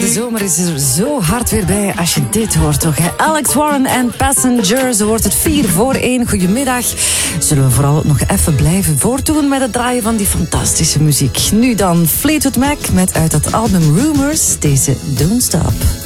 zomer is er zo hard weer bij als je dit hoort, toch? Hè? Alex Warren en Passenger, zo wordt het 4-4. Goedemiddag. Zullen we vooral nog even blijven voortdoen met het draaien van die fantastische muziek. Nu dan Fleetwood Mac met uit dat album Rumors deze Don't Stop.